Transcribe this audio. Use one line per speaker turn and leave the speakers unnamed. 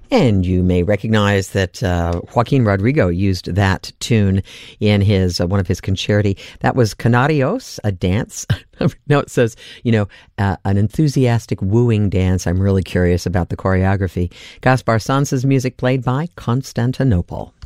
And you may recognize that Joaquin Rodrigo used that tune in his one of his concerti. That was Canarios, a dance. No, it says, an enthusiastic wooing dance. I'm really curious about the choreography. Gaspar Sanz's music played by Constantinople.